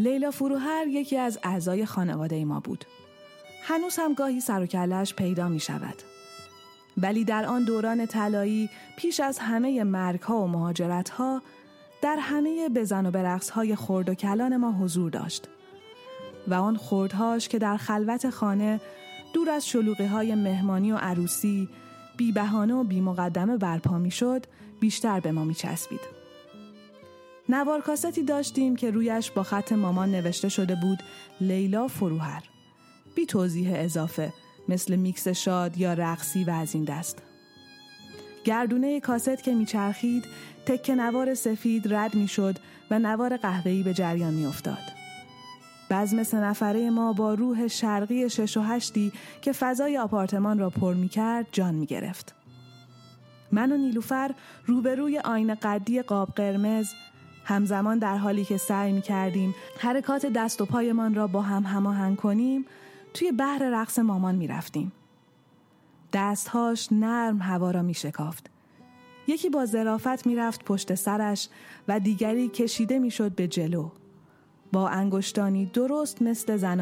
لیلا فروهر یکی از اعضای خانواده ما بود. هنوز هم گاهی سر و کله‌اش پیدا می شود. ولی در آن دوران طلایی پیش از همه مرگ‌ها و مهاجرت‌ها در همه بزن و برقص‌های خرد و کلان ما حضور داشت. و آن خردهاش که در خلوت خانه دور از شلوغی‌های مهمانی و عروسی بی بهانه و بی مقدمه برپا می شد بیشتر به ما می چسبید. نوار کاستی داشتیم که رویش با خط مامان نوشته شده بود لیلا فروهر، بی توضیح اضافه مثل میکس شاد یا رقصی و از این دست. گردونه کاست که میچرخید تکه نوار سفید رد میشد و نوار قهوه‌ای به جریان میافتاد. بزم 3 نفره ما با روح شرقی 6 و 8 که فضای آپارتمان را پر میکرد جان میگرفت. من و نیلوفر روبروی آینه قدی قاب قرمز همزمان در حالی که سعی می‌کردیم حرکات دست و پایمان را با هم هماهنگ کنیم توی بحر رقص مامان می‌رفتیم. دستهاش نرم هوا را می‌شکافت. یکی با ظرافت می‌رفت پشت سرش و دیگری کشیده می‌شد به جلو. با انگشتانی درست مثل زنان